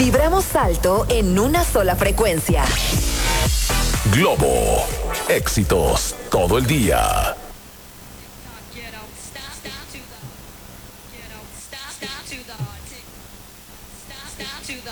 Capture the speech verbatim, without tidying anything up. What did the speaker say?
Vibramos alto en una sola frecuencia. Globo. Éxitos todo el día. Get out, stop, stop to the. Get out, stop, stop to the. Stop, stop to the.